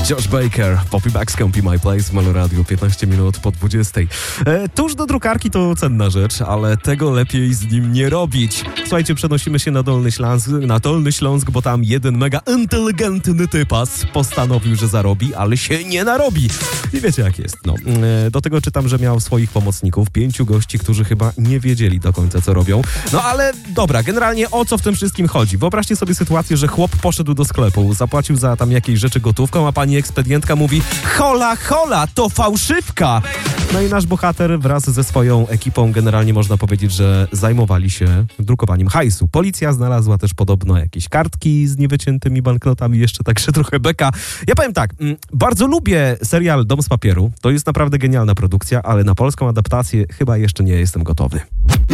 Josh Baker, Poppy Backscomb, My Place w Melo Radio, 15 minut po 20. Tuż do drukarki to cenna rzecz, ale tego lepiej z nim nie robić. Słuchajcie, przenosimy się na Dolny Śląsk, bo tam jeden mega inteligentny typas postanowił, że zarobi, ale się nie narobi. I wiecie jak jest, no. Do tego czytam, że miał swoich pomocników, 5 gości, którzy chyba nie wiedzieli do końca, co robią. No ale dobra, generalnie o co w tym wszystkim chodzi? Wyobraźcie sobie sytuację, że chłop poszedł do sklepu, zapłacił za tam jakieś rzeczy gotówką, a pani ekspedientka mówi: hola, hola, to fałszywka! No i nasz bohater wraz ze swoją ekipą generalnie można powiedzieć, że zajmowali się drukowaniem hajsu. Policja znalazła też podobno jakieś kartki z niewyciętymi banknotami, jeszcze także trochę beka. Ja powiem tak, bardzo lubię serial Dom z papieru, to jest naprawdę genialna produkcja, ale na polską adaptację chyba jeszcze nie jestem gotowy.